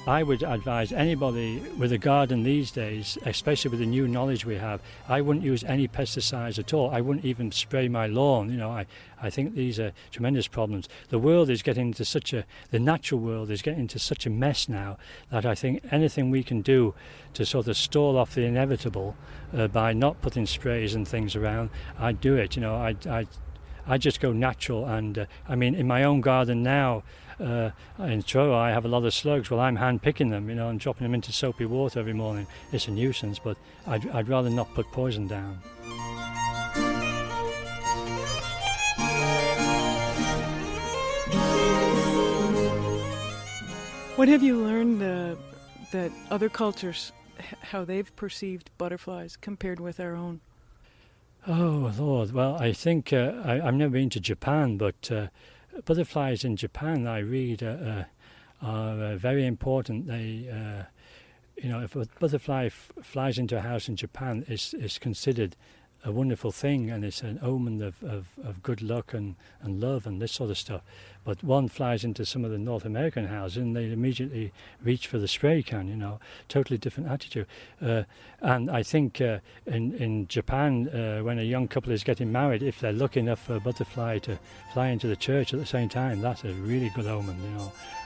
I would advise anybody with a garden these days, especially with the new knowledge we have, I wouldn't use any pesticides at all. I wouldn't even spray my lawn. I think these are tremendous problems. The world is getting into the natural world is getting into such a mess now that I think anything we can do to sort of stall off the inevitable by not putting sprays and things around, I'd do it. I just go natural, and in my own garden now, in Truro, I have a lot of slugs. Well, I'm hand picking them, and dropping them into soapy water every morning. It's a nuisance, but I'd rather not put poison down. What have you learned that other cultures, how they've perceived butterflies compared with our own? Oh, Lord. Well, I think I've never been to Japan, but butterflies in Japan, I read, are very important. They, if a butterfly flies into a house in Japan, it's considered a wonderful thing, and it's an omen of good luck and love and this sort of stuff. But one flies into some of the North American houses and they immediately reach for the spray can, totally different attitude. And I think in Japan, when a young couple is getting married, if they're lucky enough for a butterfly to fly into the church at the same time, that's a really good omen,